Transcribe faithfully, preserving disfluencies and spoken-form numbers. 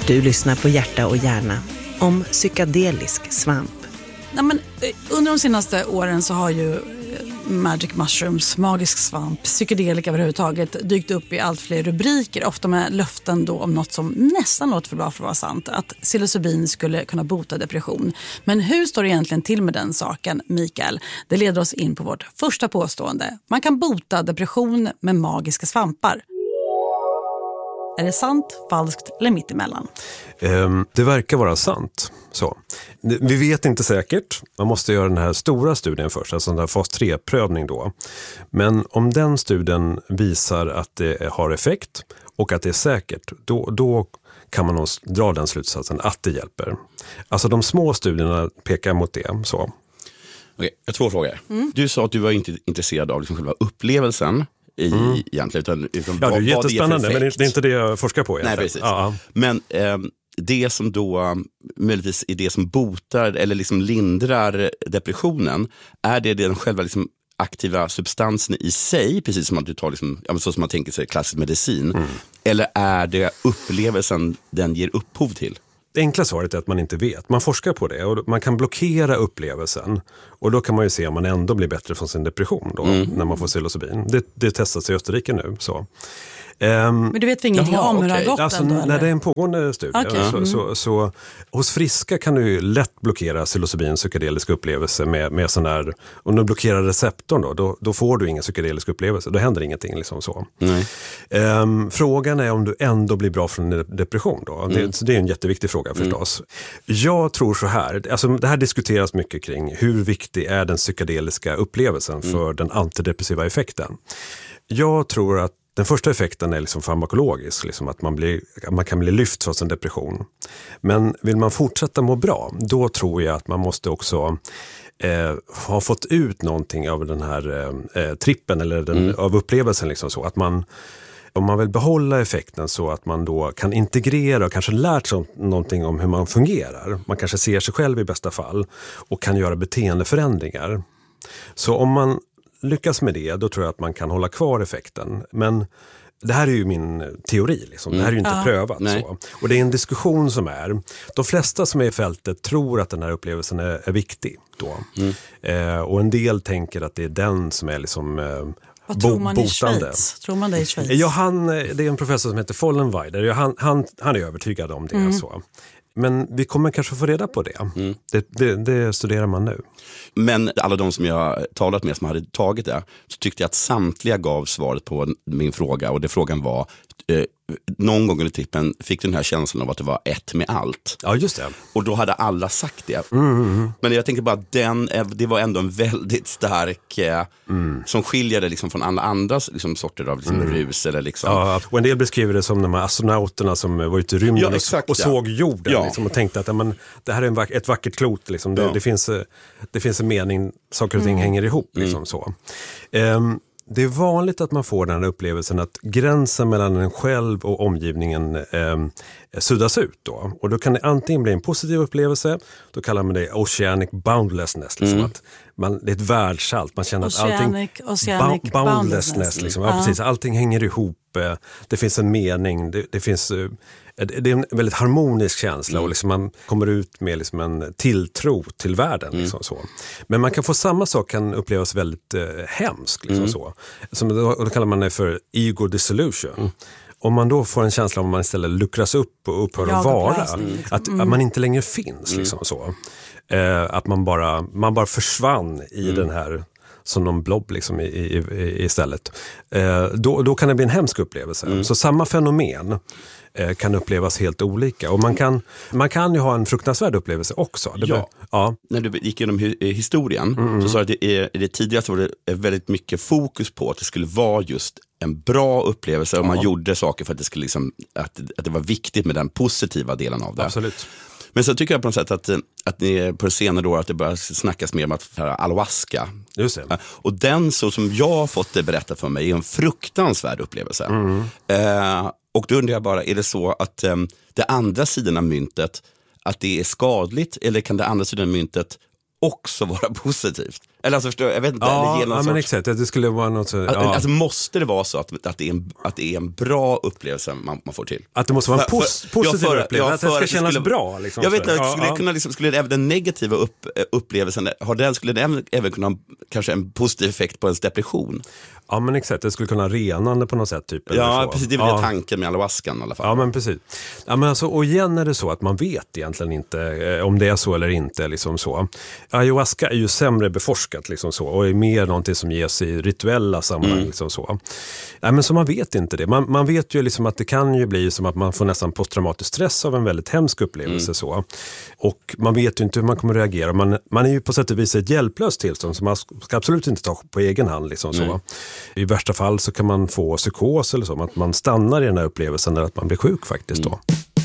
Du lyssnar på Hjärta och hjärna om psykedelisk svamp. Ja, men, under de senaste åren så har ju magic mushrooms, magisk svamp, psykedelika överhuvudtaget dykt upp i allt fler rubriker, ofta med löften då om något som nästan låter för bra för att vara sant, att psilocybin skulle kunna bota depression. Men hur står det egentligen till med den saken, Mikael? Det leder oss in på vårt första påstående. Man kan bota depression med magiska svampar. Är det sant, falskt eller mittemellan? Um, det verkar vara sant. Så. Vi vet inte säkert. Man måste göra den här stora studien först, alltså den här fas tre-prövning då. Men om den studien visar att det har effekt och att det är säkert, då, då kan man nog dra den slutsatsen att det hjälper. Alltså de små studierna pekar mot det. Så. Okej, jag har två frågor. Mm. Du sa att du var inte intresserad av liksom själva upplevelsen. I, mm. egentligen, utan, utan ja, vad, det är jättespännande, men det är inte det jag forskar på egentligen. Nej, precis. Ja. Men eh, det som då möjligtvis är det som botar eller liksom lindrar depressionen, är det den själva liksom aktiva substansen i sig, precis som att du tar liksom, ja, så som man tänker sig klassisk medicin, mm. eller är det upplevelsen den ger upphov till? Det enkla svaret är att man inte vet. Man forskar på det och man kan blockera upplevelsen. Och då kan man ju se om man ändå blir bättre från sin depression då, mm. när man får psilocybin. Det, det testas i Österrike nu. Så. Um, Men du vet vi ingenting Jaha, om hur okay. det har gått alltså, ändå, när det är en pågående studie. Okay. Så, mm. så, så, hos friska kan du ju lätt blockera psilocybins psykedeliska upplevelse med, med sån här, om du blockerar receptorn då, då, då får du ingen psykedelisk upplevelse. Då händer ingenting liksom så. Um, frågan är om du ändå blir bra från en depression då. Mm. Det, det är en jätteviktig fråga förstås. Mm. Jag tror så här, alltså det här diskuteras mycket kring hur viktig är den psykedeliska upplevelsen mm. för den antidepressiva effekten. Jag tror att den första effekten är liksom farmakologisk, liksom att man, blir, man kan bli lyft från sin depression. Men vill man fortsätta må bra, då tror jag att man måste också eh, ha fått ut någonting av den här eh, trippen eller den, mm. av upplevelsen. Liksom så. Att man, om man vill behålla effekten så att man då kan integrera och kanske lärt sig någonting om hur man fungerar. Man kanske ser sig själv i bästa fall och kan göra beteendeförändringar. Så om man lyckas med det, då tror jag att man kan hålla kvar effekten. Men det här är ju min teori. Liksom. Det här är ju inte mm. prövat. Så. Och det är en diskussion som är. De flesta som är i fältet tror att den här upplevelsen är, är viktig. Då. Mm. Eh, och en del tänker att det är den som är liksom... Eh, Vad tror man i Schweiz? Tror man det i Schweiz? Ja, han, det är en professor som heter Vollenweider. Han, han, han är övertygad om det. Mm. Så. Men vi kommer kanske få reda på det. Mm. Det, det. Det studerar man nu. Men alla de som jag talat med som hade tagit det, så tyckte jag att samtliga gav svaret på min fråga. Och det frågan var, eh, någon gång under trippen fick den här känslan av att det var ett med allt. Ja, just det. Och då hade alla sagt det. Mm, mm, mm. Men jag tänkte bara att den, det var ändå en väldigt stark, eh, mm. som skiljer det liksom från alla andra liksom, sorter av liksom, mm. rus. Eller liksom. Ja, och en del beskriver det som de här astronauterna som var ute i rymden ja, exakt, och, och ja. såg jorden ja. liksom, och tänkte att ja, men, det här är en, ett vackert klot. Liksom. Det, ja. det, finns, det finns en mening, saker och ting mm. hänger ihop. Liksom, mm. så. Um, Det är vanligt att man får den här upplevelsen att gränsen mellan en själv och omgivningen eh, suddas ut då. Och då kan det antingen bli en positiv upplevelse, då kallar man det oceanic boundlessness. Liksom, mm. att man, det är ett världsallt, man känner oceanic, att allting... Oceanic ba- boundlessness. Liksom. Ja, precis, allting hänger ihop, det finns en mening, det, det finns... Det är en väldigt harmonisk känsla mm. och liksom man kommer ut med liksom en tilltro till världen. Mm. Liksom så. Men man kan få samma sak, kan upplevas väldigt eh, hemskt. Liksom mm. så. Som, då, då kallar man det för ego dissolution. Mm. Om man då får en känsla av att man istället luckras upp och upphör att vara. Mm. Att, mm. att man inte längre finns. Mm. Liksom så. Eh, att man bara, man bara försvann i mm. den här... som någon blob liksom i, i, i, istället. Eh, då, då kan det bli en hemsk upplevelse. Mm. Så samma fenomen eh, kan upplevas helt olika. Och man kan, man kan ju ha en fruktansvärd upplevelse också. Det ja. Be- ja. När du gick igenom hi- historien mm. så sa du att det, är, det tidigare så var det väldigt mycket fokus på att det skulle vara just en bra upplevelse. Och man ja. gjorde saker för att det, skulle liksom, att, att det var viktigt med den positiva delen av det. Absolut. Men så tycker jag på något sätt att, att ni på senare år att det börjar snackas mer om att ayahuasca. Just det. Och den så som jag har fått det berättat för mig är en fruktansvärd upplevelse. Mm. Eh, och då undrar jag bara, är det så att eh, det andra sidan av myntet, att det är skadligt, eller kan det andra sidan av myntet också vara positivt? Eller alltså, förstår, jag vet inte. Ja, det ger någon ja sorts... men exakt. Det skulle vara något så, Alltså, ja. alltså måste det vara så att, att, det, är en, att det är en bra upplevelse man, man får till? Att det måste vara en För- pos- för- positiv ja, för- upplevelse, ja, att det ska för kännas skulle- bra. Liksom, jag vet så. inte, Ja, skulle, ja. kunna, liksom, skulle även den negativa upp, upplevelsen, har den, skulle den även, även kunna ha kanske en positiv effekt på ens depression? Ja men exakt, det skulle kunna renande på något sätt. Typ, eller Ja, så. precis, det är väl ja. tanken med ayahuascan i alla fall. Ja men precis. Ja, men alltså, och igen är det så att man vet egentligen inte eh, om det är så eller inte. Liksom så. Ayahuasca är ju sämre beforskat liksom så, och är mer någonting som ges i rituella sammanhang. Mm. Liksom så. Ja, men så man vet inte det. Man, man vet ju liksom att det kan ju bli som att man får nästan posttraumatisk stress av en väldigt hemsk upplevelse. Mm. Så. Och man vet ju inte hur man kommer reagera. Man, man är ju på sätt och vis ett hjälplöst tillstånd som man ska absolut inte ta på egen hand. Liksom så. Mm. I värsta fall så kan man få psykos eller så, att man stannar i den här upplevelsen eller att man blir sjuk faktiskt då. Mm.